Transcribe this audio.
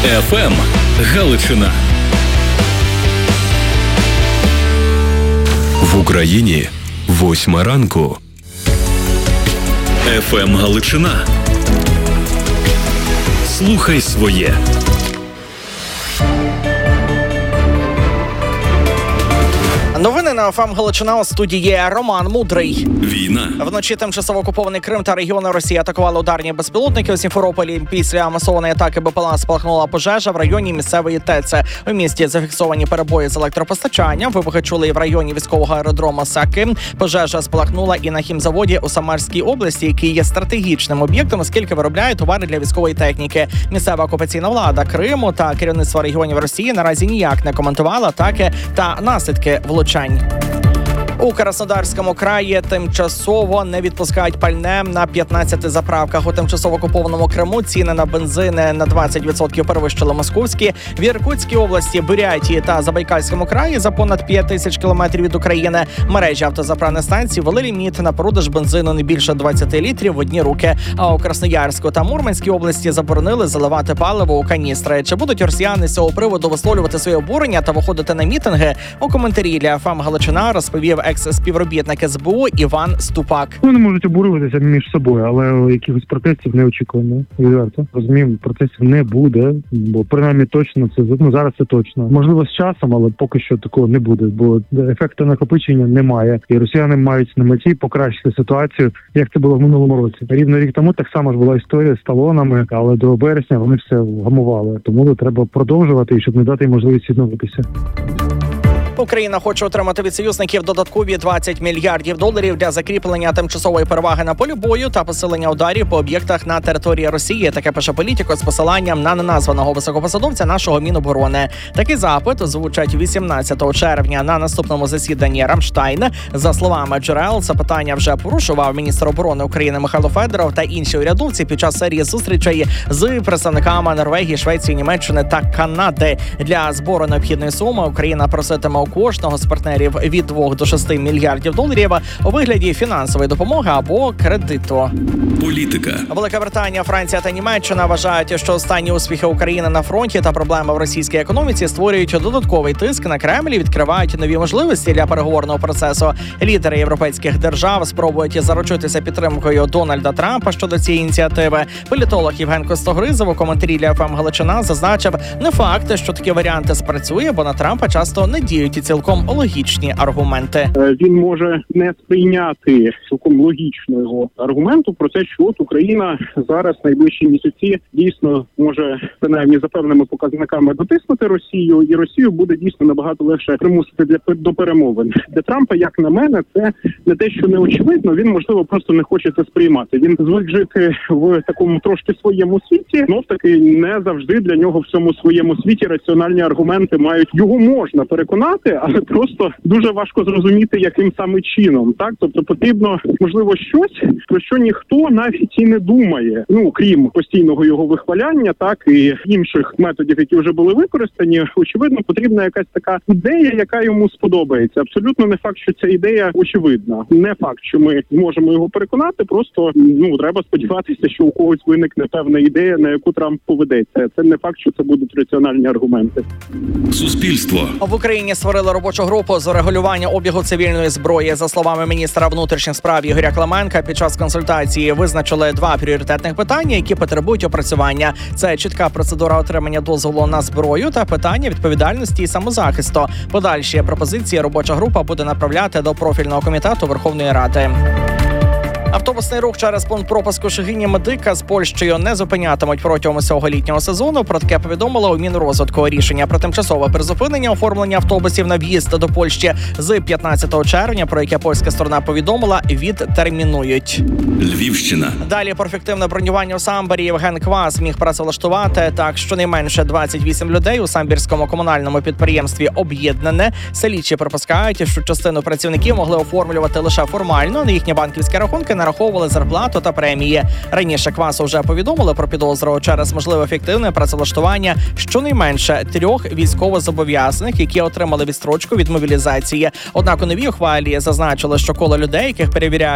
ФМ Галичина. В Україні 8 ранку. ФМ Галичина. Слухай своє. Новини на ФМ Галичина. У студії Роман Мудрий. Війна. Вночі тимчасово окупований Крим та регіони Росії атакували ударні безпілотники у Сімферополі. Після масованої атаки БПЛА спалахнула пожежа в районі місцевої ТЕЦ. У місті зафіксовані перебої з електропостачанням. Вибухи чули і в районі військового аеродрому Саки. Пожежа спалахнула і на хімзаводі у Самарській області, який є стратегічним об'єктом, оскільки виробляє товари для військової техніки. Місцева окупаційна влада Криму та керівництво регіонів Росії наразі ніяк не коментували атаки та наслідки влучань. У Краснодарському краї тимчасово не відпускають пальне на 15 заправках. У тимчасово окупованому Криму ціни на бензини на 20% перевищили московські. В Іркутській області, Бурятії та Забайкальському краї за понад 5 тисяч кілометрів від України мережі автозаправних станцій ввели ліміт на продаж бензину не більше 20 літрів в одні руки. А у Красноярську та Мурманській області заборонили заливати паливо у каністри. Чи будуть росіяни з цього приводу висловлювати своє обурення та виходити на мітинги? У коментарі для ФМ Галичина розповів екс-співробітник СБУ Іван Ступак. Вони можуть обурюватися між собою, але якихось протестів не очікуємо. Відверто розуміємо, протестів не буде, бо принаймні точно це зараз це точно. Можливо, з часом, але поки що такого не буде, бо ефекту накопичення немає. І росіяни мають на меті покращити ситуацію, як це було в минулому році. Рівно рік тому так само ж була історія з талонами, але до березня вони все вгамували. Тому треба продовжувати, щоб не дати їм можливість відновитися. Україна хоче отримати від союзників додаткові 20 мільярдів доларів для закріплення тимчасової переваги на полі бою та посилення ударів по об'єктах на території Росії. Таке пише Політико з посиланням на неназваного високопосадовця нашого Міноборони. Такий запит звучать 18 червня на наступному засіданні Рамштайн. За словами джерел, це питання вже порушував міністр оборони України Михайло Федоров та інші урядовці під час серії зустрічей з представниками Норвегії, Швеції, Німеччини та Канади. Для збору необхідної суми Україна проситиме у кожного з партнерів від 2 до 6 мільярдів доларів у вигляді фінансової допомоги або кредиту. Політика. Велика Британія, Франція та Німеччина вважають, що останні успіхи України на фронті та проблеми в російській економіці створюють додатковий тиск на Кремль і відкривають нові можливості для переговорного процесу. Лідери європейських держав спробують заручитися підтримкою Дональда Трампа щодо цієї ініціативи. Політолог Євген Костогризов у коментарі для ФМ Галичина зазначив, не факт, що такі варіанти спрацює, бо на Трампа часто не діють цілком логічні аргументи. Він може не сприйняти цілком логічного аргументу про те, що от Україна зараз найближчі місяці дійсно може принаймні за певними показниками дотиснути Росію, і Росію буде дійсно набагато легше примусити до перемовин. Для Трампа, як на мене, це не те, що не очевидно. Він можливо просто не хоче це сприймати. Він звик жити в такому трошки своєму світі. Знов таки не завжди для нього в цьому своєму світі раціональні аргументи мають. Його можна переконати, але просто дуже важко зрозуміти, яким саме чином. Так, тобто потрібно, можливо, щось, про що ніхто навіть і не думає. Ну, крім постійного його вихваляння, так, і інших методів, які вже були використані. Очевидно, потрібна якась така ідея, яка йому сподобається. Абсолютно не факт, що ця ідея очевидна. Не факт, що ми зможемо його переконати, просто, треба сподіватися, що у когось виникне певна ідея, на яку Трамп поведеться. Це не факт, що це будуть раціональні аргументи. Суспільство. В Україні створили робочу групу з регулювання обігу цивільної зброї. За словами міністра внутрішніх справ Ігоря Клименка, під час консультації визначили 2 пріоритетних питання, які потребують опрацювання. Це чітка процедура отримання дозволу на зброю та питання відповідальності і самозахисту. Подальші пропозиції робоча група буде направляти до профільного комітету Верховної Ради. Автобусний рух через пункт пропуску Шегині-Медика з Польщею не зупинятимуть протягом усього літнього сезону. Про таке повідомила у Мінрозвитку. Рішення про тимчасове призупинення оформлення автобусів на в'їзд до Польщі з 15 червня, про яке польська сторона повідомила, відтермінують. Львівщина. Далі про фіктивне бронювання у Самборі Євген Квас міг працевлаштувати так щонайменше 28 людей у самбірському комунальному підприємстві «Об'єднане». Слідчі припускають, що частину працівників могли оформлювати лише формально, на їхні банківські рахунки нараховували зарплату та премії. Раніше Квасу вже повідомили про підозру через можливе фіктивне працевлаштування щонайменше 3 військовозобов'язаних, які отримали відстрочку від мобілізації. Однак у новій ухвалі зазначили, що коло людей, яких перевіряють